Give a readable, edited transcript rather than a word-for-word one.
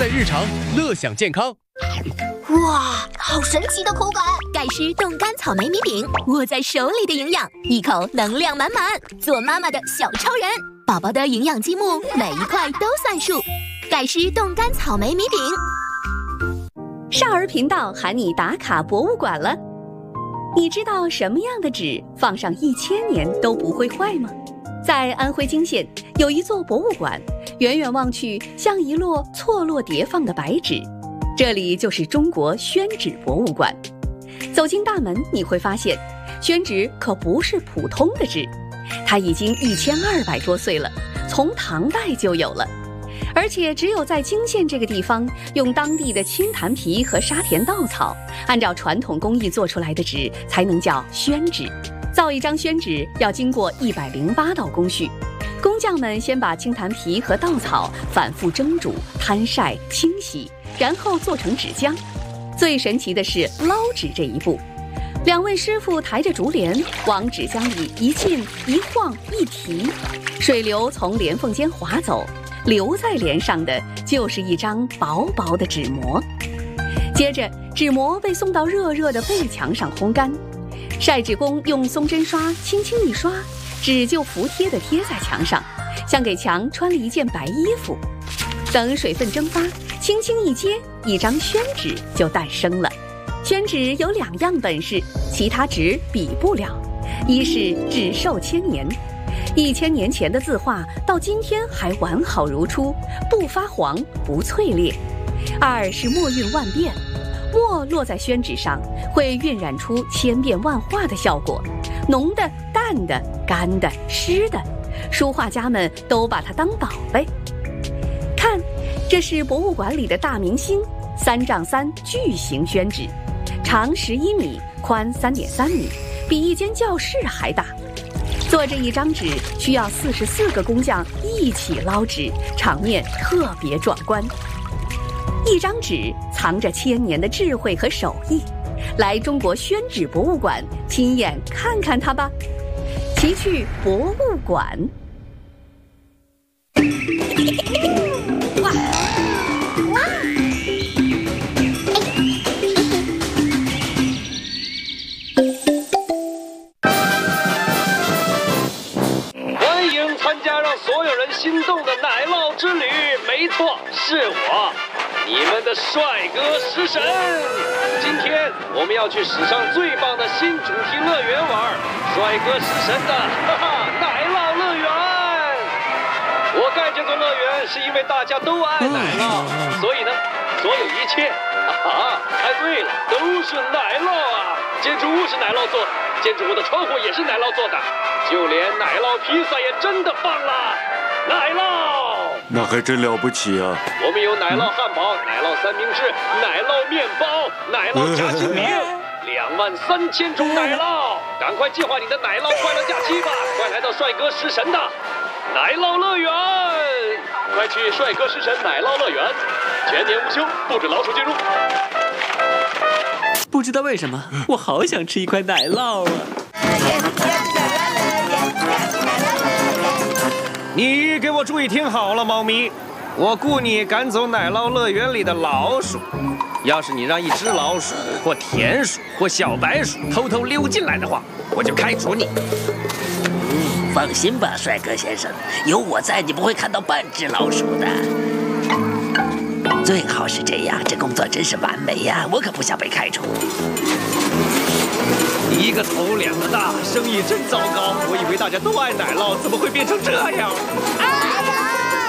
在日常，乐享健康。 哇，好神奇的口感！ 盖诗冻干草莓米饼，握在手里的营养，一口能量满满。做妈妈的小超人，宝宝的营养积木每一块都算数。盖诗冻干草莓米饼。 少儿频道喊你打卡博物馆了。你知道什么样的纸放上1000年都不会坏吗？在安徽泾县有一座博物馆，远远望去像一摞错落叠放的白纸。这里就是中国宣纸博物馆。走进大门，你会发现，宣纸可不是普通的纸，它已经1200多岁了，从唐代就有了。而且只有在泾县这个地方，用当地的青檀皮和沙田稻草，按照传统工艺做出来的纸，才能叫宣纸。造一张宣纸要经过108道工序，工匠们先把青檀皮和稻草反复蒸煮、摊晒、清洗，然后做成纸浆。最神奇的是捞纸这一步，2位师傅抬着竹帘往纸浆里一进一晃一提，水流从帘缝间滑走，留在帘上的就是一张薄薄的纸膜。接着纸膜被送到热热的背墙上烘干，晒纸工用松针刷轻轻一刷，纸就服帖地贴在墙上，像给墙穿了一件白衣服。等水分蒸发，轻轻一接，一张宣纸就诞生了。宣纸有2样本事，其他纸比不了。一是纸寿1000年，1000年前的字画到今天还完好如初，不发黄不脆裂。2是墨韵万变，墨落在宣纸上会晕染出千变万化的效果，浓的、淡的、干的、湿的，书画家们都把它当宝贝。看，这是博物馆里的大明星，3丈3巨型宣纸，长11米，宽3.3米，比一间教室还大。做这一张纸需要44个工匠一起捞纸，场面特别壮观。一张纸藏着1000年的智慧和手艺，来中国宣纸博物馆亲眼看看它吧。奇趣博物馆。 心动的奶酪之旅，没错，是我，你们的帅哥食神。今天我们要去史上最棒的新主题乐园玩，帅哥食神的奶酪乐园。我盖这座乐园是因为大家都爱奶酪，所以呢，所有一切，猜对了，都是奶酪啊！建筑物是奶酪做的，建筑物的窗户也是奶酪做的，就连奶酪披萨也真的棒了。奶酪， 那还真了不起啊！ 我们有奶酪汉堡、奶酪三明治、奶酪面包、奶酪夹心饼，23000种奶酪。赶快计划你的奶酪快乐假期吧！快来到帅哥食神的奶酪乐园，快去帅哥食神奶酪乐园，全年无休，不准老鼠进入。 不知道为什么，我好想吃一块奶酪啊！ 你给我注意听好了，猫咪，我雇你赶走奶酪乐园里的老鼠。要是你让一只老鼠或田鼠或小白鼠偷偷溜进来的话，我就开除你。 放心吧，帅哥先生，有我在，你不会看到半只老鼠的。最好是这样，这工作真是完美呀，我可不想被开除。 一个头2个大，生意真糟糕。我以为大家都爱奶酪，怎么会变成这样？